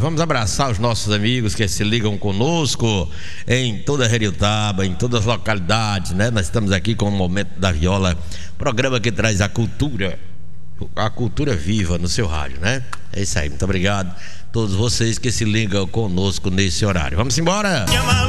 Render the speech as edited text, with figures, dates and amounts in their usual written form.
Vamos abraçar os nossos amigos que se ligam conosco em toda a Heriotaba, em todas as localidades, né? Nós estamos aqui com o Momento da Viola, programa que traz a cultura viva no seu rádio, né? É isso aí, muito obrigado a todos vocês que se ligam conosco nesse horário. Vamos embora?